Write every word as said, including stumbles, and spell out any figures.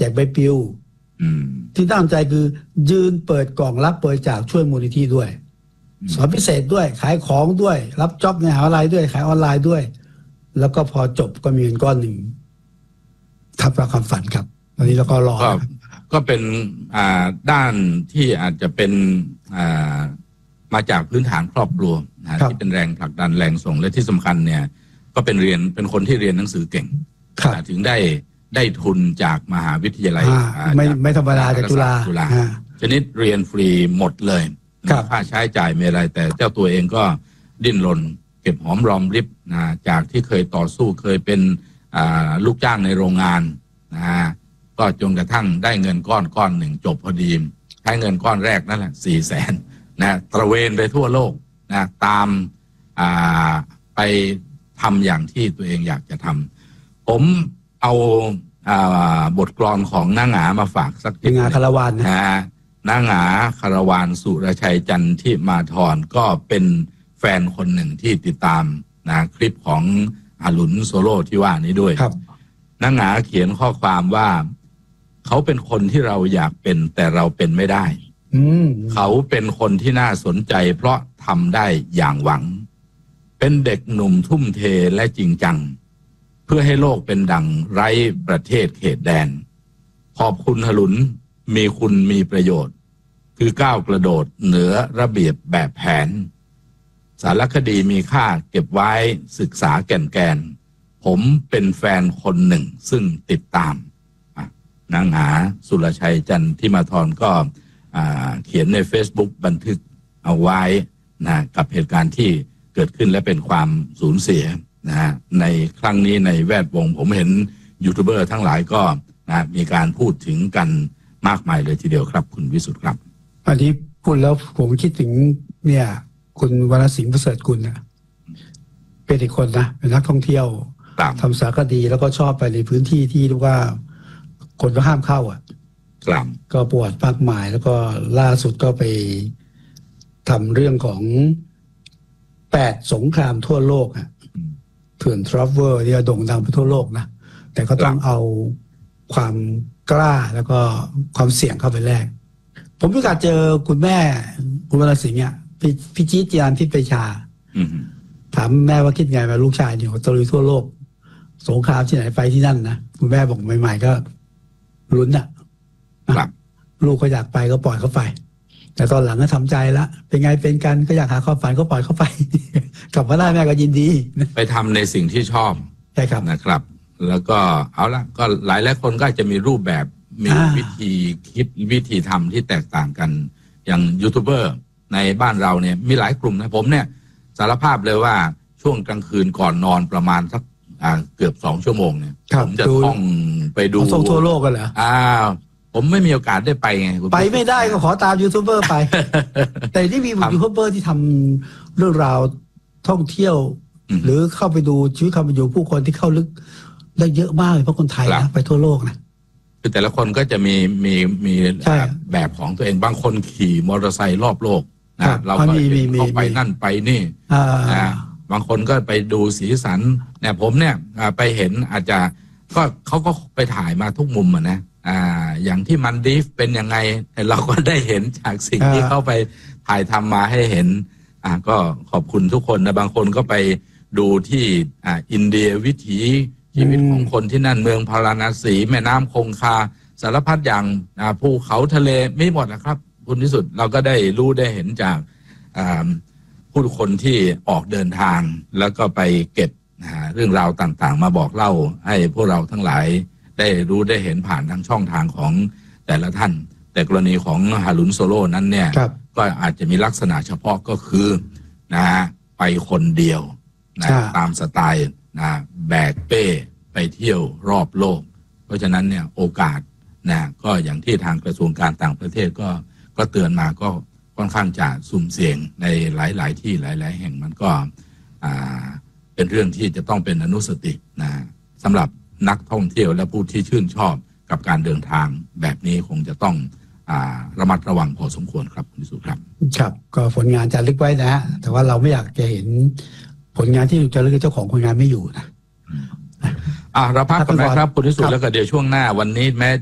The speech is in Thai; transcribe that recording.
จกใบปลิวที่ตั้งใจคือยืนเปิดกล่องรับบริจาคช่วยมูลนิธิด้วยสอนพิเศษด้วยขายของด้วยรับจ็อบในมหาวิทยาลัยด้วยขายออนไลน์ด้วยแล้วก็พอจบก็มีเงินก้อนหนึ่งทำตามความฝันครับตอนนี้เราก็รอก็เป็นด้านที่อาจจะเป็นมาจากพื้นฐานครอบครัวนะที่เป็นแรงผลักดันแรงส่งและที่สำคัญเนี่ยก็เป็นเรียนเป็นคนที่เรียนหนังสือเก่งถึงได้ได้ทุนจากมหาวิทยาลัยไม่ไม่ธรรมดาจากจุฬาจุฬาชนิดเรียนฟรีหมดเลยค่าใช้จ่ายไม่อะไรแต่เจ้าตัวเองก็ดิ้นรนเก็บหอมรอมริบนะจากที่เคยต่อสู้เคยเป็นลูกจ้างในโรงงานนะก็จนกระทั่งได้เงินก้อนก้อนหนึ่งจบพอดีใช้เงินก้อนแรกนั่นแหละสี่แสนนะตระเวนไปทั่วโลกนะตามไปทำอย่างที่ตัวเองอยากจะทำผมเอาบทกลอนของนางหงามาฝากสักทีนางหงาคารวานนะนางหงาคารวานสุรชัยจันทิมาธรก็เป็นแฟนคนหนึ่งที่ติดตามนะคลิปของอาหลุนโซโล่ที่ว่านี้ด้วยนางหงาเขียนข้อความว่าเขาเป็นคนที่เราอยากเป็นแต่เราเป็นไม่ได้เขาเป็นคนที่น่าสนใจเพราะทำได้อย่างหวังเป็นเด็กหนุ่มทุ่มเทและจริงจังเพื่อให้โลกเป็นดั่งไร้ประเทศเขตแดนขอบคุณหลุนมีคุณมีประโยชน์คือก้าวกระโดดเหนือระเบียบแบบแผนสารคดีมีค่าเก็บไว้ศึกษาแก่นแกนผมเป็นแฟนคนหนึ่งซึ่งติดตามนางหาสุรชัยจันทิมาธรก็เขียนใน Facebook บันทึกเอาไว้นะกับเหตุการณ์ที่เกิดขึ้นและเป็นความสูญเสียนะฮะในครั้งนี้ในแวดวงผมเห็นยูทูบเบอร์ทั้งหลายก็นะมีการพูดถึงกันมากมายเลยทีเดียวครับคุณวิสุทธิ์ครับอันนี้พูดแล้วผมคิดถึงเนี่ยคุณวรรณสิงห์ประเสริฐกุลนะเป็นอีกคนนะเป็นนักท่องเที่ยวทำสารคดีแล้วก็ชอบไปในพื้นที่ที่เรียกว่าคนก็ห้ามเข้าอ่ะก็ปวดมากมายแล้วก็ล่าสุดก็ไปทำเรื่องของแปดสงครามทั่วโลกอ่ะเถื่อนทรัฟเวอร์ที่โด่งดังไปทั่วโลกนะแต่ก็ต้องเอาความกล้าแล้วก็ความเสี่ยงเข้าไปแลกผมมีโอกาสเจอคุณแม่คุณวรรณสิงห์อ่ะพี่พี่จี๊ดจีรานทิพย์ปรีชาถามแม่ว่าคิดไงว่าลูกชายเนี่ยตะลุยทั่วโลกสงครามที่ไหนไปที่นั่นนะคุณแม่บอกใหม่ๆก็ลุ้นอ่ะลูกก็อยากไปก็ปล่อยเขาไปแต่ตอนหลังก็ทำใจละเป็นไงเป็นกันก็อยากหาความฝันก็ปล่อยเขาไปกลับมาได้แม่ก็ยินดีไปทำในสิ่งที่ชอบใช่ครับนะครับแล้วก็เอาละก็หลายหลายคนก็จะมีรูปแบบมีวิธีคิดวิธีทำที่แตกต่างกันอย่างยูทูบเบอร์ในบ้านเราเนี่ยมีหลายกลุ่มนะผมเนี่ยสารภาพเลยว่าช่วงกลางคืนก่อนนอนประมาณสักเกือบสองชั่วโมงเนี่ยผมจะท่องไปดูทั่วโลกกันเหรออ้าวผมไม่มีโอกาสได้ไปไงไปไม่ได้ก็ขอตามยูทูบเบอร์ไป แต่ที่มียูทูบเบอร์ที่ทำเรื่องราวท่องเที่ยวหรือเข้าไปดูชีวิตความเป็นอยู่ผู้คนที่เข้าลึกได้เยอะมากเลยเพราะคนไทยนะไปทั่วโลกนะคือแต่ละคนก็จะมีมีมีแบบของตัวเองบางคนขี่มอเตอร์ไซค์รอบโลกนะเราก็เข้าไปนั่นไปนี่นะบางคนก็ไปดูสีสันเนี่ยผมเนี่ยไปเห็นอาจจะก็เขาก็ไปถ่ายมาทุกมุมอ่ะนะอ่าอย่างที่มันดีฟเป็นยังไงเราก็ได้เห็นจากสิ่งที่เขาไปถ่ายทำมาให้เห็นอ่าก็ขอบคุณทุกคนนะบางคนก็ไปดูที่อ่าอินเดียวิถีชีวิตของคนที่นั่นเมืองพาราณสีแม่น้ำคงคาสารพัดอย่างอ่าภูเขาทะเลไม่หมดนะครับคุณที่สุดเราก็ได้รู้ได้เห็นจากอ่าผู้คนที่ออกเดินทางแล้วก็ไปเก็บเรื่องราวต่างๆมาบอกเล่าให้พวกเราทั้งหลายได้รู้ได้เห็นผ่านทางช่องทางของแต่ละท่านแต่กรณีของฮารุนโซโล่นั้นเนี่ยก็อาจจะมีลักษณะเฉพาะก็คือนะไปคนเดียวนะตามสไตล์นะแบกเป้ไปเที่ยวรอบโลกเพราะฉะนั้นเนี่ยโอกาสนะก็อย่างที่ทางกระทรวงการต่างประเทศก็ก็เตือนมาก็ค่อนข้างจะสุ่มเสี่ยงในหลายๆที่หลายๆแห่งมันก็อ่าเป็นเรื่องที่จะต้องเป็นอนุสตินะสำหรับนักท่องเที่ยวและผู้ที่ชื่นชอบกับการเดินทางแบบนี้คงจะต้องอ่าระมัดระวังพอสมควรครับคุณสุครับครับก็ผลงานจะลึกไว้นะฮะแต่ว่าเราไม่อยากจะเห็นผลงานที่จะลึกเจ้าของผลงานไม่อยู่นะอ่าเราพักกันนะครับคุณสุแล้วก็เดี๋ยวช่วงหน้าวันนี้แม้